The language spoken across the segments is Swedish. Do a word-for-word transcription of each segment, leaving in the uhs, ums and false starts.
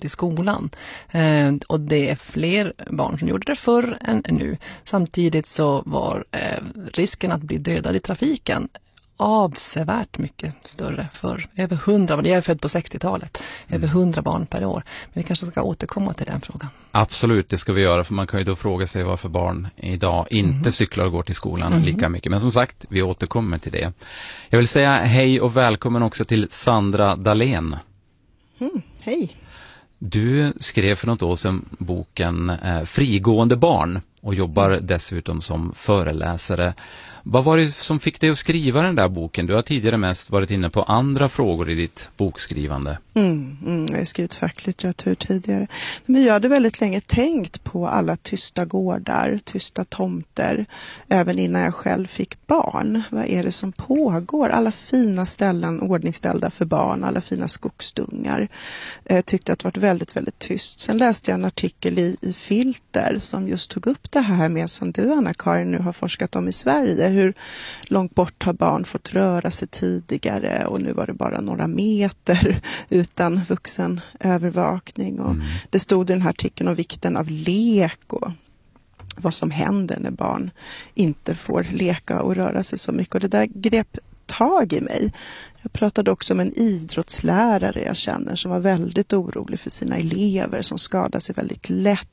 i skolan. Eh, och det är fler barn som gjorde det förr än nu. Samtidigt så var eh, risken att bli dödad i trafiken avsevärt mycket större för över hundra, jag är född på sextiotalet, mm. över hundra barn per år. Men vi kanske ska återkomma till den frågan. Absolut, det ska vi göra, för man kan ju då fråga sig varför barn idag inte mm. cyklar och går till skolan mm. lika mycket. Men som sagt, vi återkommer till det. Jag vill säga hej och välkommen också till Sandra Dahlén. Mm, hej. Du skrev för något år sedan boken eh, Frigående barn och jobbar dessutom som föreläsare. Vad var det som fick dig att skriva den där boken? Du har tidigare mest varit inne på andra frågor i ditt bokskrivande. Mm, mm, jag har skrivit facklitteratur tidigare. Men jag hade väldigt länge tänkt på alla tysta gårdar, tysta tomter, även innan jag själv fick barn. Vad är det som pågår? Alla fina ställen ordningställda för barn, alla fina skogsdungar. Jag tyckte att det var väldigt, väldigt tyst. Sen läste jag en artikel i, i Filter som just tog upp det här med, som du, Anna-Karin, nu har forskat om i Sverige. Hur långt bort har barn fått röra sig tidigare, och nu var det bara några meter utan vuxen övervakning. Och mm. det stod i den här artikeln om vikten av lek och vad som händer när barn inte får leka och röra sig så mycket. Och det där grep tag i mig. Jag pratade också med en idrottslärare jag känner som var väldigt orolig för sina elever som skadar sig väldigt lätt,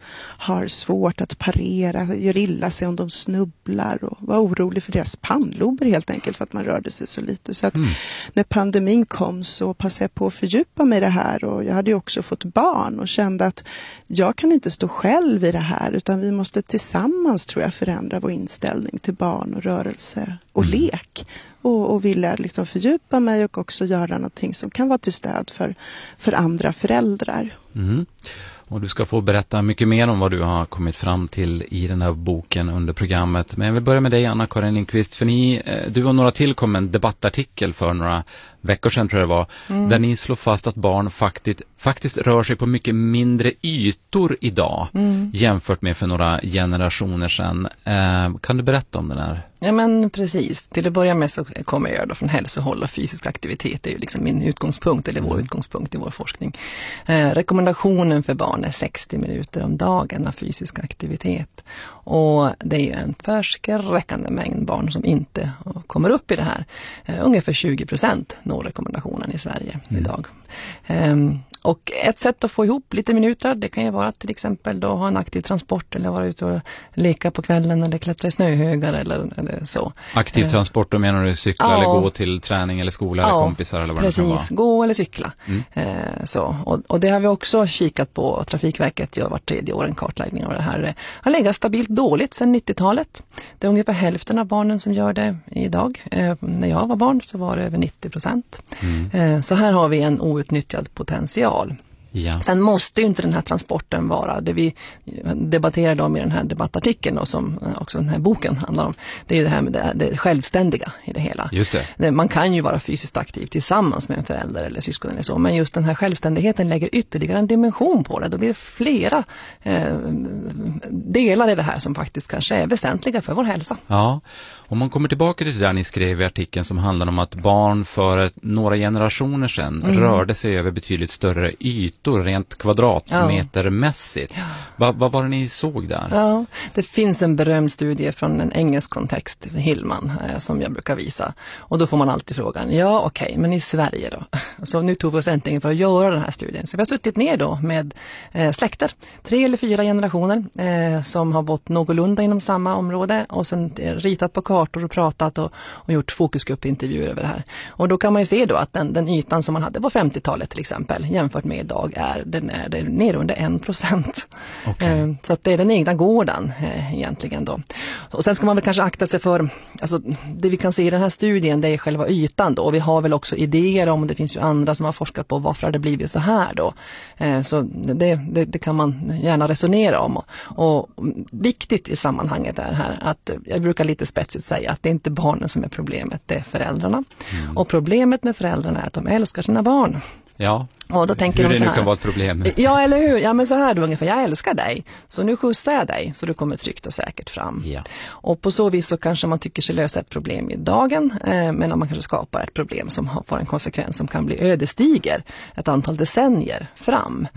har svårt att parera, gör illa sig om de snubblar, och var orolig för deras pannlober helt enkelt för att man rörde sig så lite. Så att mm. när pandemin kom så passade jag på att fördjupa mig i det här, och jag hade ju också fått barn och kände att jag kan inte stå själv i det här, utan vi måste tillsammans, tror jag, förändra vår inställning till barn och rörelse och mm. lek. Och, och ville liksom fördjupa mig och också göra någonting som kan vara till stöd för, för andra föräldrar. Mm. Och du ska få berätta mycket mer om vad du har kommit fram till i den här boken under programmet. Men jag vill börja med dig, Anna-Karin Lindqvist, för ni, du och några till kom en debattartikel för några veckor sedan, tror jag det var, mm. där ni slår fast att barn faktiskt, faktiskt rör sig på mycket mindre ytor idag mm. jämfört med för några generationer sedan. Eh, kan du berätta om den här? Ja, men precis. Till att börja med så kommer jag då från hälsohåll, och fysisk aktivitet är ju liksom min utgångspunkt, eller vår mm. utgångspunkt i vår forskning. Eh, rekommendationen för barn är sextio minuter om dagen av fysisk aktivitet. Och det är ju en förskräckande mängd barn som inte kommer upp i det här. Eh, ungefär tjugo procent når rekommendationen i Sverige mm. idag. Eh, Och ett sätt att få ihop lite minuter, det kan ju vara att till exempel då ha en aktiv transport, eller vara ute och leka på kvällen, eller klättra i snöhögar eller, eller så. Aktiv transport, då menar du cykla ja. eller gå till träning eller skola ja, eller kompisar eller vad precis, det kan vara? Precis, gå eller cykla. Mm. Eh, så. Och, och det har vi också kikat på. Trafikverket gör vart tredje år en kartläggning av det här. Det har legat stabilt dåligt sedan nittiotalet. Det är ungefär hälften av barnen som gör det idag. Eh, när jag var barn så var det över nittio procent. Mm. Eh, så här har vi en outnyttjad potential. Ja. Sen måste ju inte den här transporten vara det vi debatterade om i den här debattartikeln, och som också den här boken handlar om. Det är ju det här med det, det självständiga i det hela. Just det. Man kan ju vara fysiskt aktiv tillsammans med en förälder eller syskon eller så, men just den här självständigheten lägger ytterligare en dimension på det. Då blir det flera eh, delar i det här som faktiskt kanske är väsentliga för vår hälsa. Ja, om man kommer tillbaka till det där ni skrev i artikeln som handlar om att barn för några generationer sedan mm. rörde sig över betydligt större ytor rent kvadratmetermässigt. Ja. Vad va var det ni såg där? Ja, det finns en berömd studie från en engelsk kontext, Hillman, eh, som jag brukar visa. Och då får man alltid frågan, ja okej, okay, men i Sverige då? Så nu tog vi oss äntligen för att göra den här studien. Så vi har suttit ner då med eh, släkter, tre eller fyra generationer eh, som har bott någorlunda inom samma område, och sen eh, ritat på kartor och pratat och, och gjort fokusgruppintervjuer över det här. Och då kan man ju se då att den, den ytan som man hade på femtiotalet till exempel jämfört med idag är den är det ner under en procent. Okay. Eh, så att det är den egna gården eh, egentligen då. Och sen ska man väl kanske akta sig för, alltså det vi kan se i den här studien, det är själva ytan då. Och vi har väl också idéer om, det finns ju andra som har forskat på varför det blivit så här då. Eh, så det, det, det kan man gärna resonera om. Och, och viktigt i sammanhanget är här att jag brukar lite spetsigt säga att det är inte barnen som är problemet, det är föräldrarna. Mm. Och problemet med föräldrarna är att de älskar sina barn. Ja, och då tänker hur de det så nu här, kan vara ett problem. Ja, eller hur? Ja, men så här då ungefär, jag älskar dig. Så nu skjutsar jag dig så du kommer tryggt och säkert fram. Ja. Och på så vis så kanske man tycker sig lösa ett problem i dagen, eh, men man kanske skapar ett problem som får en konsekvens som kan bli ödesdiger ett antal decennier fram.